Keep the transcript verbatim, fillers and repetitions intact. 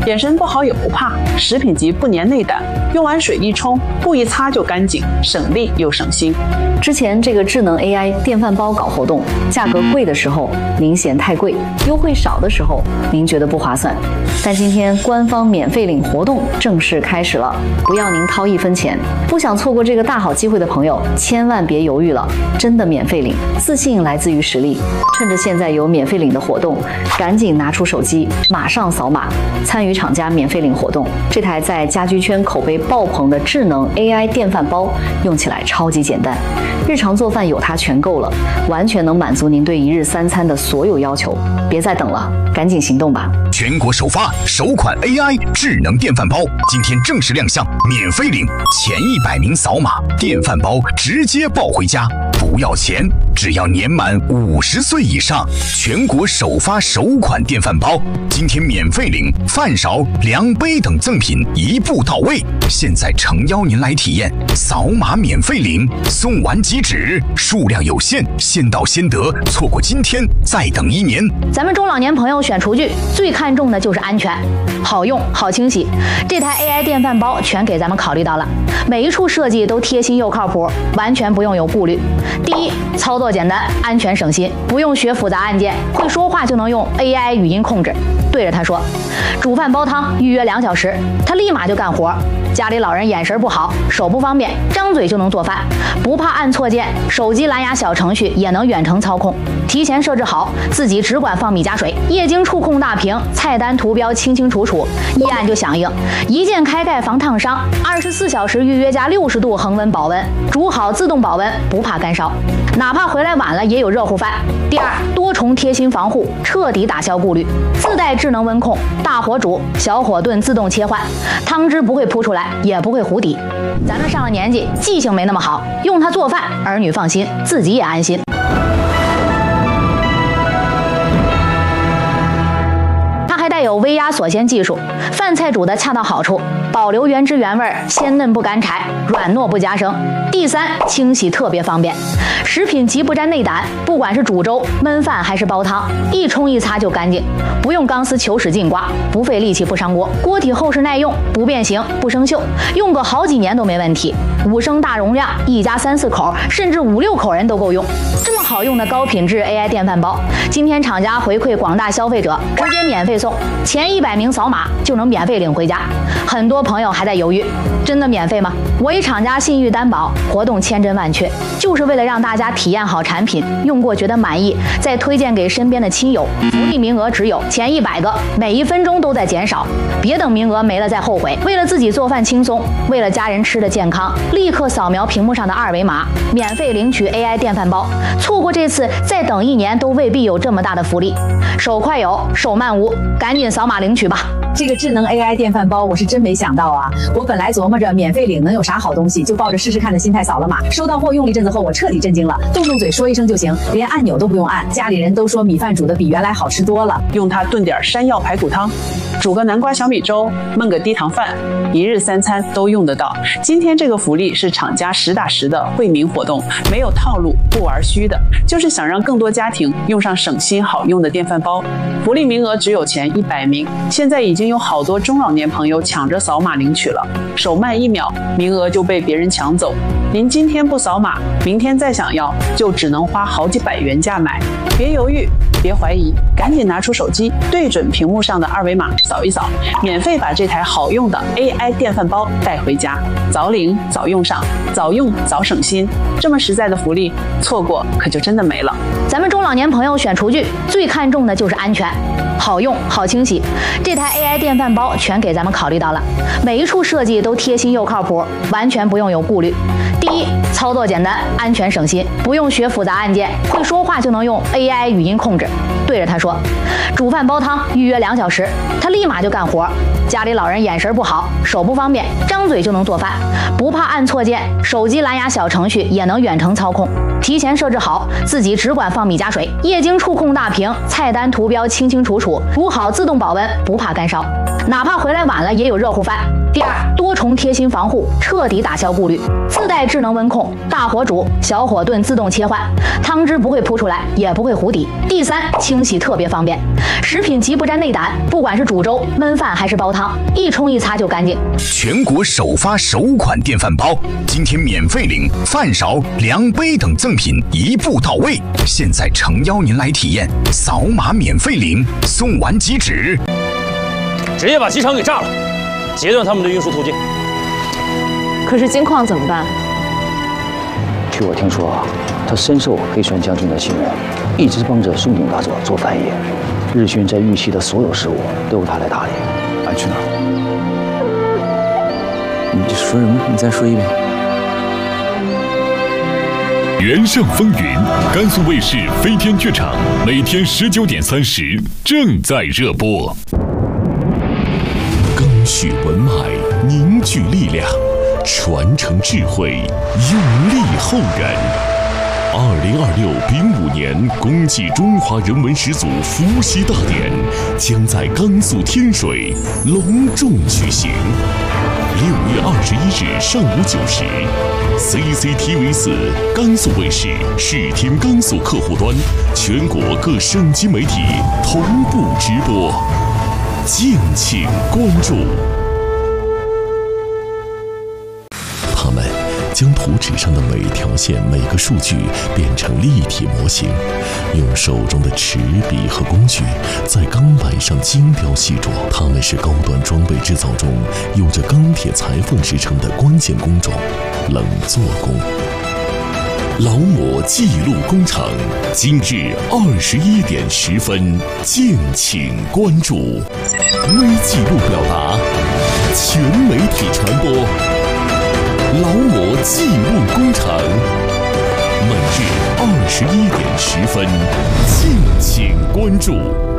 眼神不好也不怕，食品级不粘内胆，用完水一冲，布一擦就干净，省力又省心。 之前这个智能 A I 电饭煲搞活动，价格贵的时候您嫌太贵，优惠少的时候您觉得不划算。但今天官方免费领活动正式开始了，不要您掏一分钱。不想错过这个大好机会的朋友，千万别犹豫了，真的免费领，自信来自于实力。趁着现在有免费领的活动，赶紧拿出手机，马上扫码参与厂家免费领活动。这台在家居圈口碑爆棚的智能 A I 电饭煲用起来超级简单，日常做饭有它全够了，完全能满足您对一日三餐的所有要求。别再等了，赶紧行动吧！ 全国首发首款 A I 智能电饭煲，今天正式亮相，免费领，前一百名扫码，电饭煲直接抱回家，不要钱，只要年满五十岁以上。全国首发首款电饭煲，今天免费领，饭勺、量杯等赠品一步到位。现在诚邀您来体验，扫码免费领，送完即止，数量有限，先到先得，错过今天再等一年。 咱们中老年朋友选厨具最看重的就是安全，好用好清洗。这台 A I 电饭煲全给咱们考虑到了，每一处设计都贴心又靠谱，完全不用有顾虑。第一，操作简单，安全省心，不用学复杂按键，会说话就能用 A I 语音控制，对着它说煮饭煲汤预约两小时，它立马就干活。家里老人眼神不好，手不方便，张嘴就能做饭，不怕按错键，手机蓝牙小程序也能远程操控，提前设置好，自己只管放米加水，液晶触控大屏，菜单图标清清楚楚，一按就响应，一键开盖防烫伤，二十四小时预约加六十度恒温保温，煮好自动保温，不怕干烧，哪怕回来晚了也有热乎饭。第二，多重贴心防护，彻底打消顾虑，自带智能温控，大火煮，小火炖自动切换，汤汁不会扑出来，也不会糊底。咱们上了年纪，记性没那么好，用它做饭，儿女放心，自己也安心。它还带有微压锁鲜技术，饭菜煮得恰到好处，保留原汁原味，鲜嫩不干柴，软糯不夹生。第三，清洗特别方便，食品级不沾内胆，不管是煮粥、焖饭还是煲汤，一冲一擦就干净，不用钢丝球使劲刮，不费力气不伤锅，锅体厚实耐用，不变形不生锈，用个好几年都没问题。五升大容量，一家三四口甚至五六口人都够用。这么好用的高品质 A I 电饭煲，今天厂家回馈广大消费者，直接免费送，前一百名扫码就能免费领回家。很多朋友还在犹豫，真的免费吗？我以厂家信誉担保，活动千真万确，就是为了让大家体验好产品，用过觉得满意，再推荐给身边的亲友。福利名额只有前一百个，每一分钟都在减少，别等名额没了再后悔。为了自己做饭轻松，为了家人吃的健康，立刻扫描屏幕上的二维码，免费领取 A I 电饭煲。错过这次，再等一年都未必有这么大的福利。手快有，手慢无，赶紧扫码领取吧。 这个智能 A I 电饭煲我是真没想到啊！我本来琢磨着免费领能有啥好东西，就抱着试试看的心态扫了码。收到货用了一阵子后，我彻底震惊了，动动嘴说一声就行，连按钮都不用按。家里人都说米饭煮的比原来好吃多了。 用它炖点山药排骨汤，煮个南瓜小米粥，焖个低糖饭，一日三餐都用得到。今天这个福利是厂家实打实的惠民活动，没有套路，不玩虚的，就是想让更多家庭用上省心好用的电饭煲。福利名额只有前一百名，现在已经有好多中老年朋友抢着扫码领取了，手慢一秒，名额就被别人抢走。您今天不扫码，明天再想要，就只能花好几百元价买。别犹豫，别怀疑，赶紧拿出手机，对准屏幕上的二维码扫一扫，免费把这台好用的 A I 电饭煲带回家，早领早用上，早用早省心。这么实在的福利，错过可就真的没了。 咱们中老年朋友选厨具最看重的就是安全，好用好清洗。这台 A I 电饭煲全给咱们考虑到了，每一处设计都贴心又靠谱，完全不用有顾虑。第一，操作简单，安全省心，不用学复杂按键，会说话就能用 A I 语音控制，对着它说煮饭煲汤预约两小时，它立马就干活。家里老人眼神不好，手不方便，张嘴就能做饭，不怕按错键，手机蓝牙小程序也能远程操控，提前设置好，自己只管放米加水，液晶触控大屏，菜单图标清清楚楚，煮好自动保温，不怕干烧， 哪怕回来晚了也有热乎饭。第二，多重贴心防护，彻底打消顾虑，自带智能温控，大火煮、小火炖自动切换，汤汁不会扑出来，也不会糊底。第三，清洗特别方便，食品极不沾内胆，不管是煮粥、焖饭还是煲汤，一冲一擦就干净。 全国首发首款电饭煲，今天免费领饭勺、量杯等赠品一步到位，现在诚邀您来体验，扫码免费领，送完即止。 直接把机场给炸了，截断他们的运输途径。 可是金矿怎么办？ 据我听说，他深受黑川将军的信任，一直帮着松井大佐做翻译。日军在玉溪的所有事务都由他来打理。 俺去哪儿？你这说什么？你再说一遍。 原上风云，甘肃卫视飞天剧场，每天十九点三十正在热播。刚续文脉，凝聚力量，传承智慧，用力后人。二零二六丙午年公祭中华人文始祖伏羲大典将在甘肃天水隆重举行。六月二十一日上午九时 ，C C T V 四 甘肃卫视视听甘肃客户端，全国各省级媒体同步直播，敬请关注。他们将图纸上的每条线、每个数据变成立体模型，用手中的尺笔和工具在钢板上精雕细琢。他们是高端装备制造中有着钢铁裁缝之称的关键工种——冷做工。劳模记录工厂，今日二十一点十分，敬请关注。微记录表达，全媒体传播。劳模记录工厂，每日二十一点十分，敬请关注。